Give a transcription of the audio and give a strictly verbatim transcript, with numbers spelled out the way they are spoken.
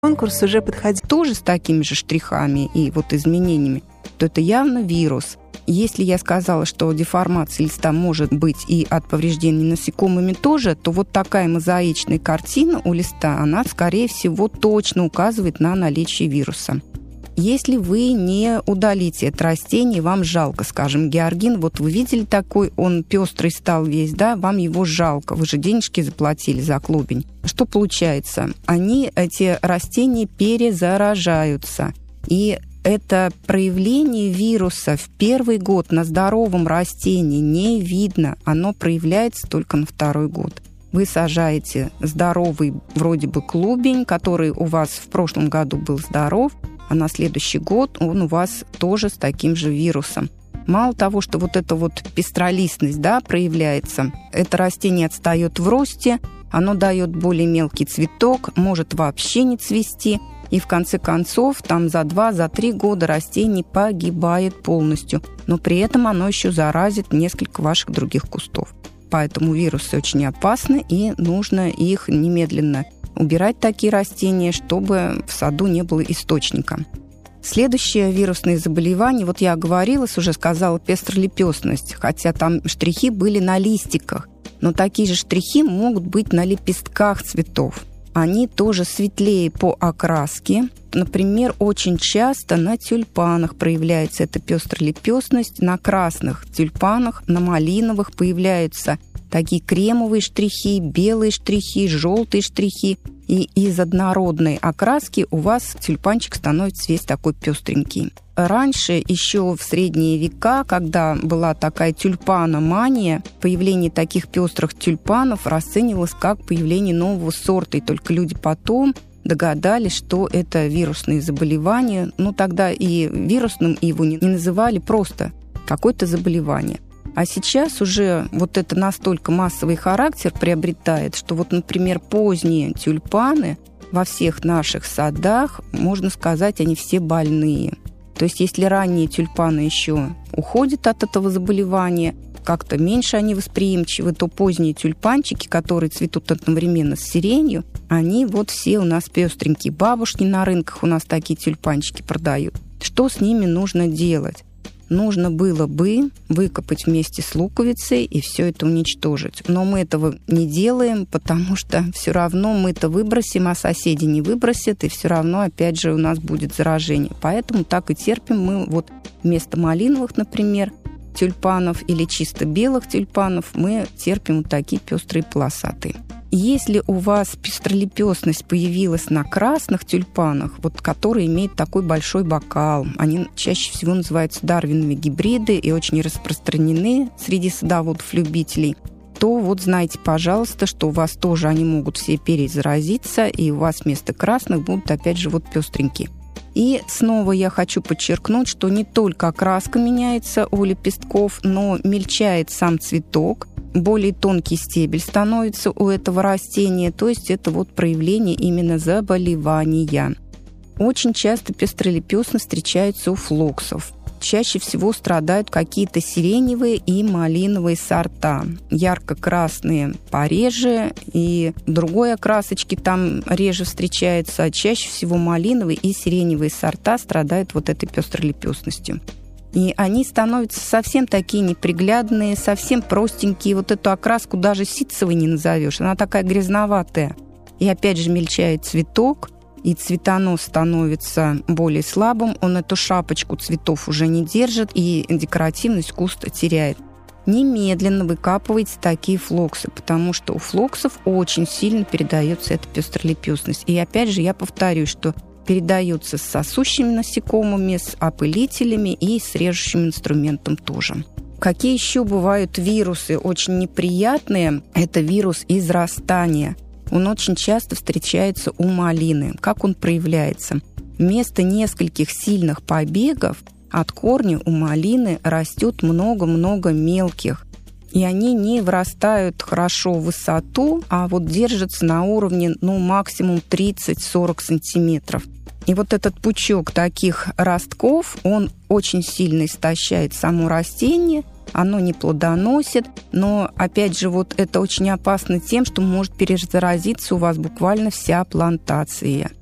конкурс уже подходит тоже с такими же штрихами и вот изменениями, то это явно вирус. Если я сказала, что деформация листа может быть и от повреждений насекомыми тоже, то вот такая мозаичная картина у листа, она, скорее всего, точно указывает на наличие вируса. Если вы не удалите это растение, вам жалко, скажем, георгин, вот вы видели такой, он пестрый стал весь, да, вам его жалко, вы же денежки заплатили за клубень. Что получается? Они, эти растения, перезаражаются, и это проявление вируса в первый год на здоровом растении не видно. Оно проявляется только на второй год. Вы сажаете здоровый вроде бы клубень, который у вас в прошлом году был здоров, а на следующий год он у вас тоже с таким же вирусом. Мало того, что вот эта вот пестролистность, да, проявляется, это растение отстает в росте, оно дает более мелкий цветок, может вообще не цвести. И в конце концов, там за два, за три года растение погибает полностью. Но при этом оно еще заразит несколько ваших других кустов. Поэтому вирусы очень опасны, и нужно их немедленно убирать, такие растения, чтобы в саду не было источника. Следующее вирусное заболевание, вот я оговорилась, уже сказала, пестролепестность, хотя там штрихи были на листиках. Но такие же штрихи могут быть на лепестках цветов. Они тоже светлее по окраске. Например, очень часто на тюльпанах проявляется эта пестролепестность. На красных тюльпанах, на малиновых появляются такие кремовые штрихи, белые штрихи, желтые штрихи. И из однородной окраски у вас тюльпанчик становится весь такой пестренький. Раньше, еще в средние века, когда была такая тюльпаномания, появление таких пестрых тюльпанов расценивалось как появление нового сорта. И только люди потом догадались, что это вирусные заболевания. Ну, тогда и вирусным его не называли, просто какое-то заболевание. А сейчас уже вот это настолько массовый характер приобретает, что вот, например, поздние тюльпаны во всех наших садах, можно сказать, они все больные. То есть если ранние тюльпаны еще уходят от этого заболевания, как-то меньше они восприимчивы, то поздние тюльпанчики, которые цветут одновременно с сиренью, они вот все у нас пестренькие. Бабушки на рынках у нас такие тюльпанчики продают. Что с ними нужно делать? Нужно было бы выкопать вместе с луковицей и все это уничтожить. Но мы этого не делаем, потому что все равно мы это выбросим, а соседи не выбросят, и все равно, опять же, у нас будет заражение. Поэтому так и терпим мы вот вместо малиновых, например, тюльпанов или чисто белых тюльпанов, мы терпим вот такие пестрые полосатые. Если у вас пестролепестность появилась на красных тюльпанах, вот, которые имеют такой большой бокал, они чаще всего называются дарвиновые гибриды и очень распространены среди садоводов-любителей, то вот знайте, пожалуйста, что у вас тоже они могут все перезаразиться, и у вас вместо красных будут опять же вот пестренькие. И снова я хочу подчеркнуть, что не только окраска меняется у лепестков, но мельчает сам цветок, более тонкий стебель становится у этого растения, то есть это вот проявление именно заболевания. Очень часто пестролепестность встречается у флоксов. Чаще всего страдают какие-то сиреневые и малиновые сорта. Ярко-красные пореже, и другой окрасочки там реже встречается. А чаще всего малиновые и сиреневые сорта страдают вот этой пестролепестностью. И они становятся совсем такие неприглядные, совсем простенькие. Вот эту окраску даже ситцевой не назовешь. Она такая грязноватая. И опять же мельчает цветок, и цветонос становится более слабым. Он эту шапочку цветов уже не держит, и декоративность куста теряет. Немедленно выкапывайте такие флоксы, потому что у флоксов очень сильно передается эта пестролепестность. И опять же я повторюсь, что передается с сосущими насекомыми, с опылителями и с режущим инструментом тоже. Какие еще бывают вирусы очень неприятные? Это вирус израстания. Он очень часто встречается у малины. Как он проявляется? Вместо нескольких сильных побегов от корня у малины растет много-много мелких. И они не вырастают хорошо в высоту, а вот держатся на уровне, ну, максимум тридцать-сорок сантиметров. И вот этот пучок таких ростков, он очень сильно истощает само растение, оно не плодоносит, но, опять же, вот это очень опасно тем, что может перезаразиться у вас буквально вся плантация.